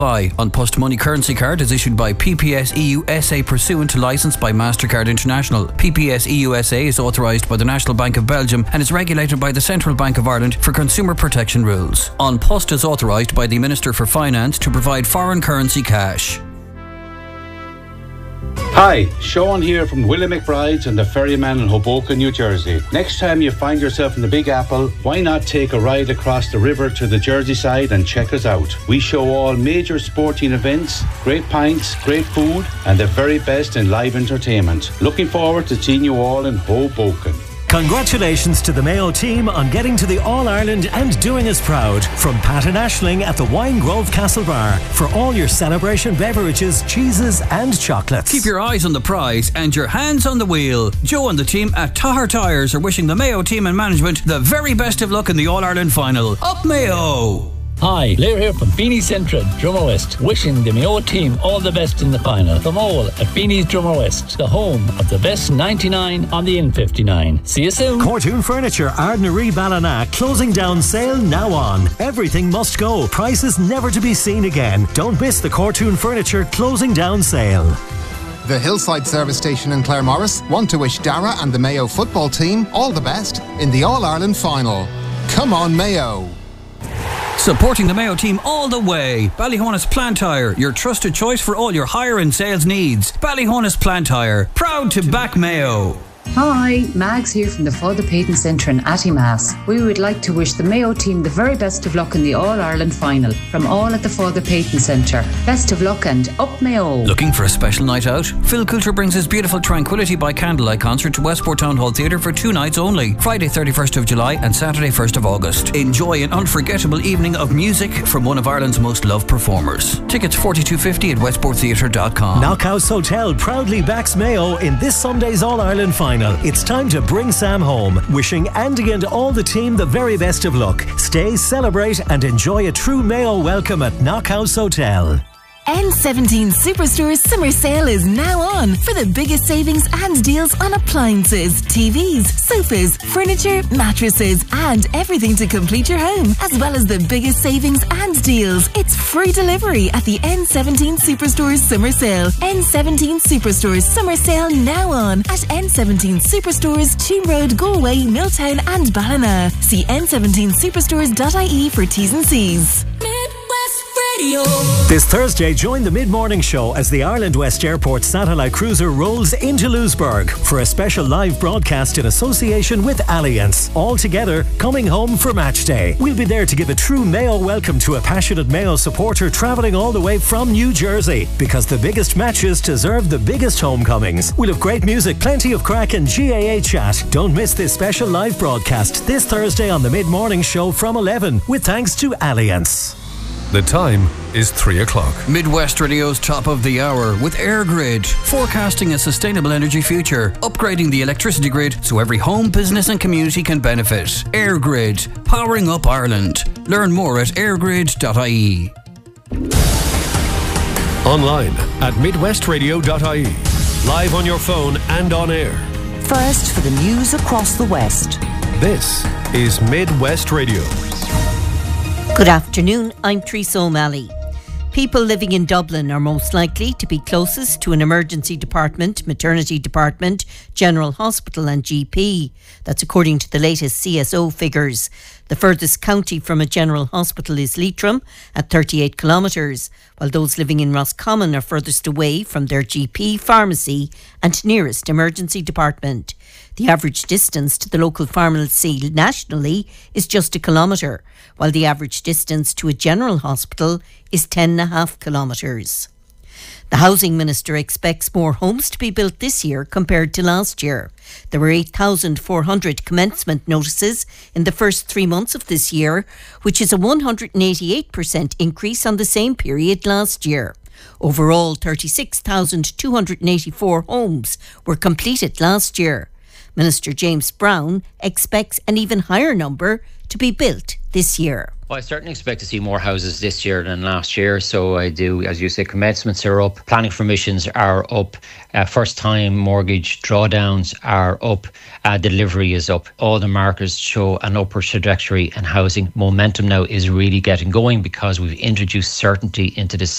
On Post Money Currency Card is issued by PPS EU SA pursuant to licence by MasterCard International. PPS EU SA is authorised by the National Bank of Belgium and is regulated by the Central Bank of Ireland for consumer protection rules. On Post is authorised by the Minister for Finance to provide foreign currency cash. Hi, Sean here from Willie McBride's and the Ferryman in Hoboken, New Jersey. Next time you find yourself in the Big Apple, why not take a ride across the river to the Jersey side and check us out? We show all major sporting events, great pints, great food, and the very best in live entertainment. Looking forward to seeing you all in Hoboken. Congratulations to the Mayo team on getting to the All-Ireland and doing us proud. From Pat and Aisling at the Wine Grove Castle Bar for all your celebration beverages, cheeses and chocolates. Keep your eyes on the prize and your hands on the wheel. Joe and the team at Tahar Tyres are wishing the Mayo team and management the very best of luck in the All-Ireland final. Up Mayo! Hi, Blair here from Beanie's Central, Drummer West, wishing the Mayo team all the best in the final. From all at Beanie's Drummer West, the home of the best 99 on the N59. See you soon. Cortoon Furniture, Ardnaree Ballina, closing down sale now on. Everything must go. Prices never to be seen again. Don't miss the Cortoon Furniture closing down sale. The Hillside Service Station in Claremorris want to wish Dara and the Mayo football team all the best in the All-Ireland final. Come on, Mayo. Supporting the Mayo team all the way. Ballyhonus Plant Hire, your trusted choice for all your hire and sales needs. Ballyhonus Plant Hire, proud to back Mayo. Hi, Mags here from the Father Peyton Centre in Attimass. We would like to wish the Mayo team the very best of luck in the All-Ireland final. From all at the Father Peyton Centre. Best of luck and up Mayo. Looking for a special night out? Phil Coulter brings his beautiful Tranquility by Candlelight concert to Westport Town Hall Theatre for 2 nights only. Friday 31st of July and Saturday 1st of August. Enjoy an unforgettable evening of music from one of Ireland's most loved performers. Tickets $42.50 at westporttheatre.com. Knockhouse Hotel proudly backs Mayo in this Sunday's All-Ireland final. It's time to bring Sam home. Wishing Andy and all the team the very best of luck. Stay, celebrate and enjoy a true Mayo welcome at Knockhouse Hotel. N17 Superstore's summer sale is now on for the biggest savings and deals on appliances, TVs, sofas, furniture, mattresses and everything to complete your home, as well as the biggest savings and deals. It's free delivery at the N17 Superstore's summer sale. N17 Superstore's summer sale now on at N17 Superstores, Cheam Road, Galway, Milltown and Ballina. See n17superstores.ie for T's and C's. This Thursday, join the mid-morning show as the Ireland West Airport satellite cruiser rolls into Louisburg for a special live broadcast in association with Allianz. All together, coming home for match day. We'll be there to give a true Mayo welcome to a passionate Mayo supporter travelling all the way from New Jersey, because the biggest matches deserve the biggest homecomings. We'll have great music, plenty of crack and GAA chat. Don't miss this special live broadcast this Thursday on the mid-morning show from 11, with thanks to Allianz. The time is 3 o'clock. Midwest Radio's top of the hour with AirGrid, forecasting a sustainable energy future, upgrading the electricity grid so every home, business and community can benefit. AirGrid, powering up Ireland. Learn more at airgrid.ie. Online at midwestradio.ie. Live on your phone and on air. First for the news across the West. This is Midwest Radio. Good afternoon, I'm Teresa O'Malley. People living in Dublin are most likely to be closest to an emergency department, maternity department, general hospital and GP. That's according to the latest CSO figures. The furthest county from a general hospital is Leitrim at 38 kilometres, while those living in Roscommon are furthest away from their GP, pharmacy and nearest emergency department. The average distance to the local pharmacy nationally is just 1 kilometre, while the average distance to a general hospital is 10.5 kilometres. The Housing Minister expects more homes to be built this year compared to last year. There were 8,400 commencement notices in the first 3 months of this year, which is a 188% increase on the same period last year. Overall, 36,284 homes were completed last year. Minister James Brown expects an even higher number to be built this year. Well, I certainly expect to see more houses this year than last year. So I do, as you say, commencements are up, planning permissions are up, first-time mortgage drawdowns are up, delivery is up. All the markers show an upward trajectory, and housing momentum now is really getting going because we've introduced certainty into the